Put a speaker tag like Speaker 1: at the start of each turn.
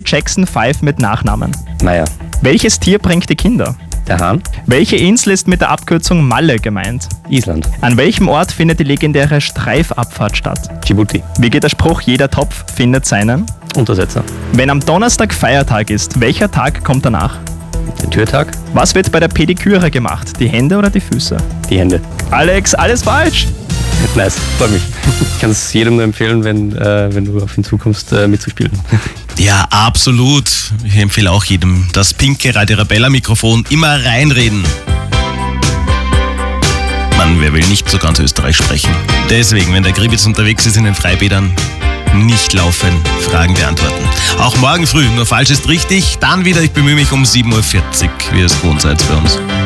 Speaker 1: Jackson 5 mit Nachnamen?
Speaker 2: Meier.
Speaker 1: Welches Tier bringt die Kinder?
Speaker 2: Der Hahn.
Speaker 1: Welche Insel ist mit der Abkürzung Malle gemeint?
Speaker 2: Island.
Speaker 1: An welchem Ort findet die legendäre Streifabfahrt statt?
Speaker 2: Djibouti.
Speaker 1: Wie geht der Spruch, jeder Topf findet seinen?
Speaker 2: Untersetzer.
Speaker 1: Wenn am Donnerstag Feiertag ist, welcher Tag kommt danach?
Speaker 2: Der Türtag.
Speaker 1: Was wird bei der Pediküre gemacht? Die Hände oder die Füße?
Speaker 2: Die Hände.
Speaker 1: Alex, alles falsch!
Speaker 2: Nice, freut mich. Ich kann es jedem nur empfehlen, wenn du auf ihn zukommst, mitzuspielen.
Speaker 3: Ja, absolut. Ich empfehle auch jedem das pinke Radio Arabella Mikrofon immer reinreden. Mann, wer will nicht so ganz Österreich sprechen? Deswegen, wenn der Gribitz unterwegs ist in den Freibädern, nicht laufen, Fragen beantworten. Auch morgen früh, nur falsch ist richtig. Dann wieder, ich bemühe mich um 7.40 Uhr, wie es gewohnt seid bei uns.